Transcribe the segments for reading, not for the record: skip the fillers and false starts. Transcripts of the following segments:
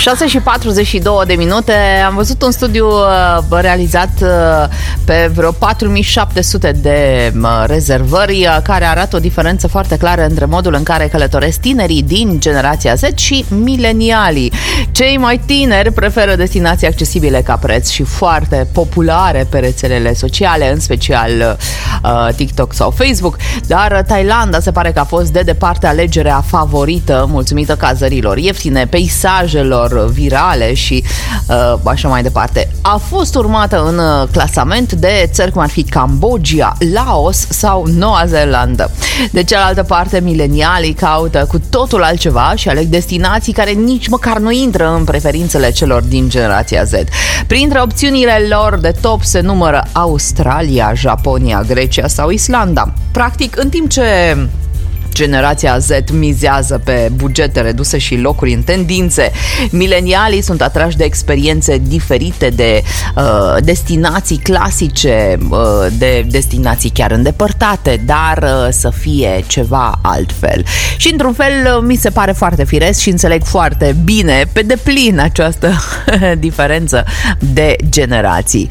6:42. Am văzut un studiu realizat pe vreo 4700 de rezervări care arată o diferență foarte clară între modul în care călătoresc tinerii din generația Z și milenialii. Cei mai tineri preferă destinații accesibile ca preț și foarte populare pe rețelele sociale, în special TikTok sau Facebook, dar Thailanda se pare că a fost de departe alegerea favorită, mulțumită cazărilor ieftine, peisajelor virale și așa mai departe. A fost urmată în clasament de țări cum ar fi Cambodgia, Laos sau Noua Zeelandă. De cealaltă parte, milenialii caută cu totul altceva și aleg destinații care nici măcar nu intră în preferințele celor din generația Z. Printre opțiunile lor de top se numără Australia, Japonia, Grecia sau Islanda. Practic, în timp ce generația Z mizează pe bugete reduse și locuri în tendințe, milenialii sunt atrași de experiențe diferite, de destinații clasice, de destinații chiar îndepărtate, dar să fie ceva altfel. Și într-un fel mi se pare foarte firesc și înțeleg foarte bine, pe deplin, această diferență de generații.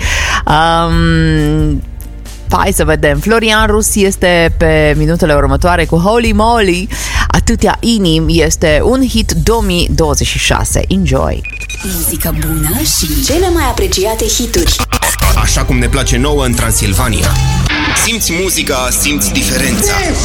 Hai să vedem. Florian Rus este pe minutele următoare cu Holy Moly. Atâtea inimi este un hit 2026. Enjoy! Muzică bună și cele mai apreciate hituri. Așa cum ne place nouă în Transilvania. Simți muzica, simți diferența.